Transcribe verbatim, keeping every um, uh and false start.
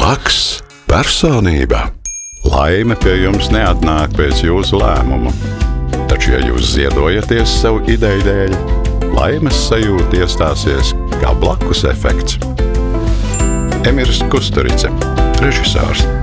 Blakus personība. Laime pie jums neatnāk pēc jūsu lēmuma. Taču, ja jūs ziedojaties savu ideju dēļ, laimes sajūta iestāsies kā blakus efekts. Emirs Kusturice, režisārs.